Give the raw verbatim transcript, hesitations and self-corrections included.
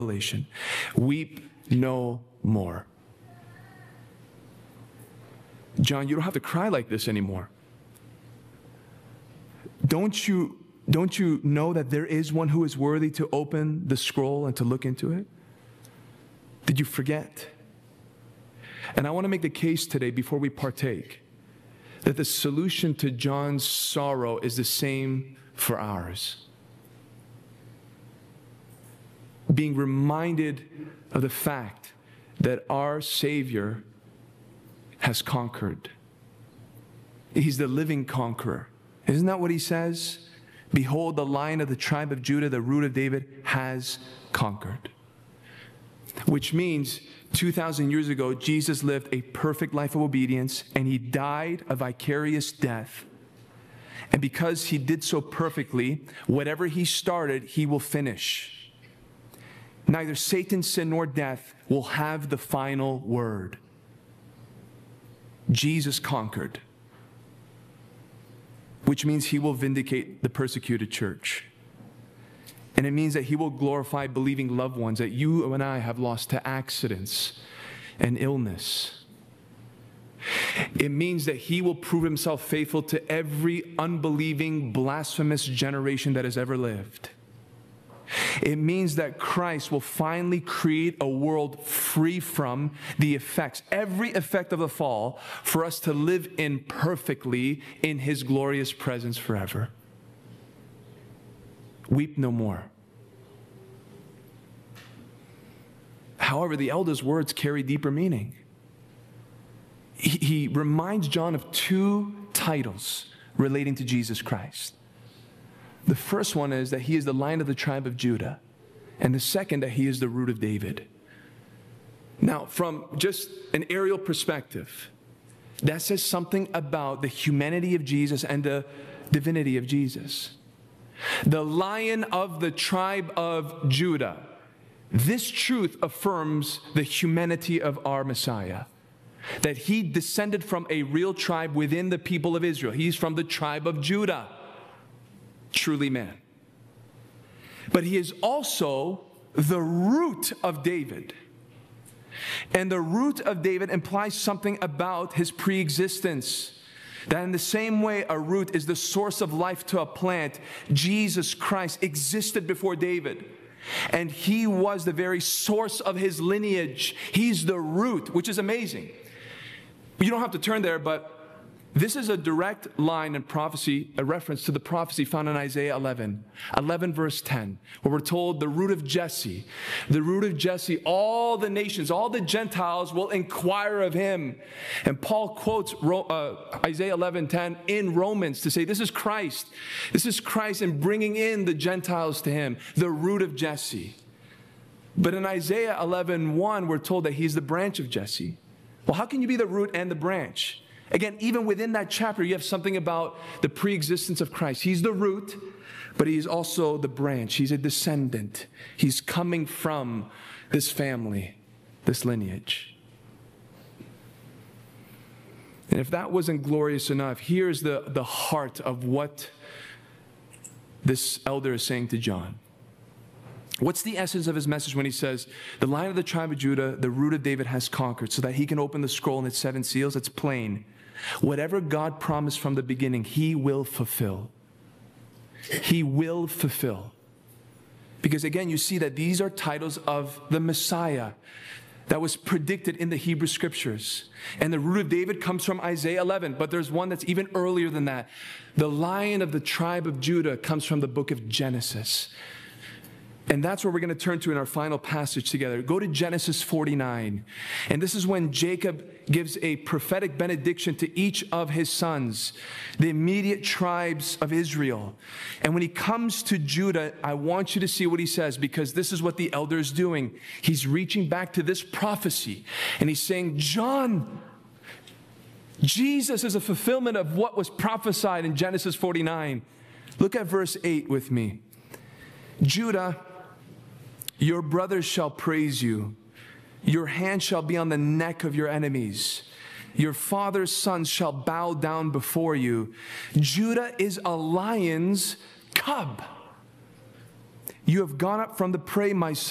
Revelation. Weep no more. John, you don't have to cry like this anymore. Don't you, don't you know that there is one who is worthy to open the scroll and to look into it? Did you forget? And I want to make the case today before we partake that the solution to John's sorrow is the same for ours. Being reminded of the fact that our Savior has conquered. He's the living conqueror. Isn't that what he says? Behold, the Lion of the tribe of Judah, the root of David, has conquered. Which means two thousand years ago, Jesus lived a perfect life of obedience, and he died a vicarious death. And because he did so perfectly, whatever he started, he will finish. Neither Satan, sin, nor death will have the final word. Jesus conquered, which means he will vindicate the persecuted church. And it means that he will glorify believing loved ones that you and I have lost to accidents and illness. It means that he will prove himself faithful to every unbelieving, blasphemous generation that has ever lived. It means that Christ will finally create a world free from the effects, every effect of the fall, for us to live in perfectly in his glorious presence forever. Weep no more. However, the elder's words carry deeper meaning. He, he reminds John of two titles relating to Jesus Christ. The first one is that he is the Lion of the tribe of Judah. And the second, that he is the root of David. Now, from just an aerial perspective, that says something about the humanity of Jesus and the divinity of Jesus. The Lion of the tribe of Judah. This truth affirms the humanity of our Messiah. That he descended from a real tribe within the people of Israel. He's from the tribe of Judah. Truly man. But he is also the root of David. And the root of David implies something about his pre-existence. That in the same way a root is the source of life to a plant, Jesus Christ existed before David. And he was the very source of his lineage. He's the root, which is amazing. You don't have to turn there, but this is a direct line in prophecy, a reference to the prophecy found in Isaiah eleven, eleven verse ten, where we're told the root of Jesse, the root of Jesse, all the nations, all the Gentiles will inquire of him. And Paul quotes uh, Isaiah eleven ten in Romans to say, this is Christ. This is Christ in bringing in the Gentiles to him, the root of Jesse. But in Isaiah eleven one, we're told that he's the branch of Jesse. Well, how can you be the root and the branch? Again, even within that chapter, you have something about the pre-existence of Christ. He's the root, but he's also the branch. He's a descendant. He's coming from this family, this lineage. And if that wasn't glorious enough, here's the, the heart of what this elder is saying to John. What's the essence of his message when he says, the Lion of the tribe of Judah, the root of David, has conquered, so that he can open the scroll and its seven seals? It's plain. Whatever God promised from the beginning, he will fulfill. He will fulfill. Because again, you see that these are titles of the Messiah that was predicted in the Hebrew Scriptures. And the root of David comes from Isaiah eleven, but there's one that's even earlier than that. The Lion of the tribe of Judah comes from the book of Genesis. And that's where we're going to turn to in our final passage together. Go to Genesis forty-nine. And this is when Jacob gives a prophetic benediction to each of his sons, the immediate tribes of Israel. And when he comes to Judah, I want you to see what he says, because this is what the elder is doing. He's reaching back to this prophecy. And he's saying, John, Jesus is a fulfillment of what was prophesied in Genesis forty-nine. Look at verse eight with me. Judah, your brothers shall praise you. Your hand shall be on the neck of your enemies. Your father's sons shall bow down before you. Judah is a lion's cub. You have gone up from the prey, my son.